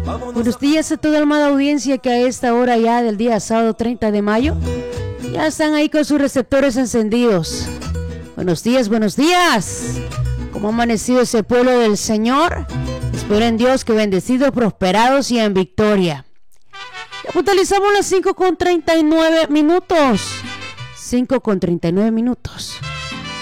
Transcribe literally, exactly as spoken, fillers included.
Buenos días a toda la amada audiencia que a esta hora ya del día sábado treinta de mayo ya están ahí con sus receptores encendidos. Buenos días, buenos días. ¿Cómo ha amanecido ese pueblo del Señor? Espero en Dios que bendecidos, prosperados y en victoria. Ya puntualizamos las cinco con treinta y nueve minutos. cinco con treinta y nueve minutos.